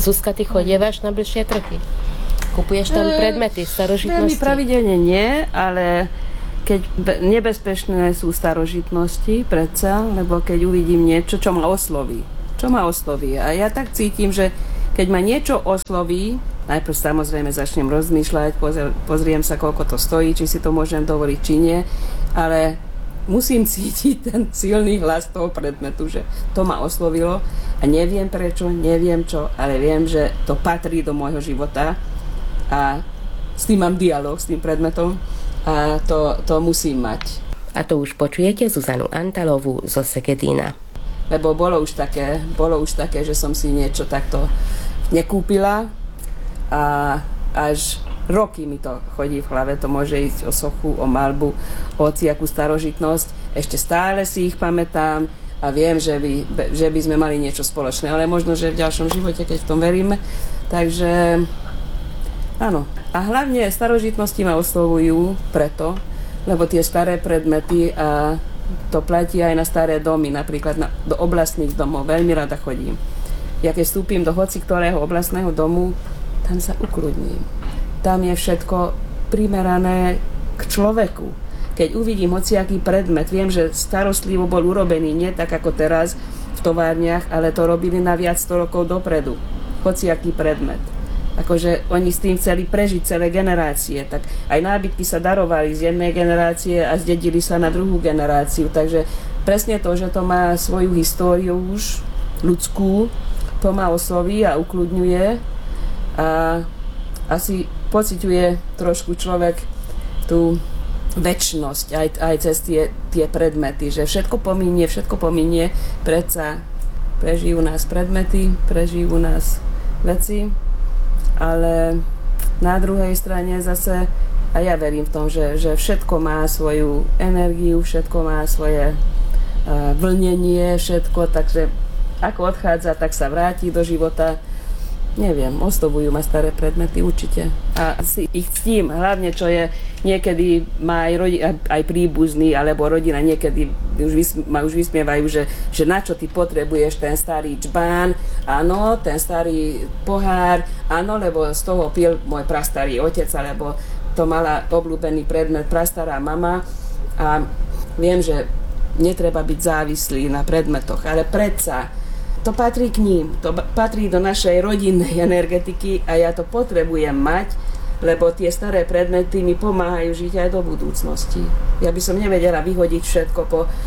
Zuzka, ty chodievaš na bližšie trhy? Kupuješ tam predmety starožitnosti? Veľmi pravidelne nie, ale keď nebezpečné sú starožitnosti predsa, lebo keď uvidím niečo, čo ma osloví. A ja tak cítim, že keď ma niečo osloví, najprv samozrejme začnem rozmýšľať, pozriem sa, koľko to stojí, či si to môžem dovoliť, či nie, ale musím cítiť ten silný hlas toho predmetu, že to ma oslovilo a neviem prečo, neviem čo, ale viem, že to patrí do môjho života a s tým mám dialog, s tým predmetom a to musím mať. A to už počujete Zuzanu Antalovú zo Segedína. Lebo bolo už také, že som si niečo takto nekúpila a až roky mi to chodí v hlave, to môže ísť o sochu, o maľbu, o hociakú starožitnosť. Ešte stále si ich pamätám a viem, že by sme mali niečo spoločné, ale možno, že v ďalšom živote, keď v tom veríme. Takže áno. A hlavne starožitnosti ma oslovujú preto, lebo tie staré predmety a to platí aj na staré domy, napríklad do oblastných domov. Veľmi rada chodím. Ja keď vstúpim do hoci ktorého oblastného domu, tam sa ukludním. Tam je všetko primerané k človeku. Keď uvidím hociaký predmet, viem, že starostlivo bol urobený, nie tak ako teraz v továrniach, ale to robili na viac 100 rokov dopredu. Hociaký predmet. Akože oni s tým chceli prežiť celé generácie. Tak aj nábytky sa darovali z jednej generácie a zdedili sa na druhú generáciu. Takže presne to, že to má svoju históriu už ľudskú, to ma osloví a ukľudňuje a asi pociťuje trošku človek tú večnosť aj cez tie predmety, že všetko pominie, predsa prežijú nás predmety, prežijú nás veci, ale na druhej strane zase a ja verím v tom, že všetko má svoju energiu, všetko má svoje vlnenie, všetko, takže ako odchádza, tak sa vráti do života. Neviem, oslovujú ma staré predmety určite. A si ich ctím, hlavne čo je, niekedy má aj príbuzný, alebo rodina niekedy ma už vysmievajú, že na čo ty potrebuješ ten starý džbán, áno, ten starý pohár, áno, lebo z toho pil môj prastarý otec, alebo to mala obľúbený predmet prastará mama a viem, že netreba byť závislý na predmetoch, ale predsa to patrí k ním, to patrí do našej rodinnej energetiky a ja to potrebujem mať, lebo tie staré predmety mi pomáhajú žiť aj do budúcnosti. Ja by som nevedela vyhodiť všetko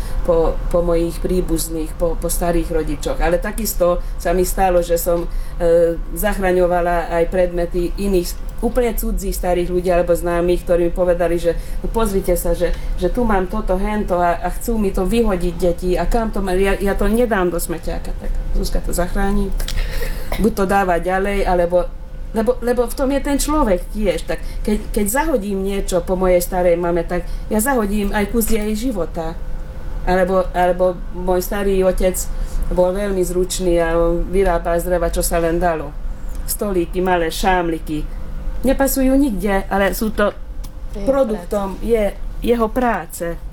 po mojich príbuzných, po starých rodičoch, ale takisto sa mi stalo, že som zachraňovala aj predmety iných úplne cudzích starých ľudí alebo známych, ktorí mi povedali, že no pozrite sa, že tu mám toto, hento a chcú mi to vyhodiť deti a kam to má, ja to nedám do smeťáka, tak Zuzka to zachráni, buď to dáva ďalej, alebo lebo v tom je ten človek tiež, tak keď zahodím niečo po mojej starej mame, tak ja zahodím aj kus jej života, alebo môj starý otec bol veľmi zručný a on vyrábal z dreva, čo sa len dalo, stolíky, malé šámliky, nepasujú nikde, ale sú to produktom jeho práce.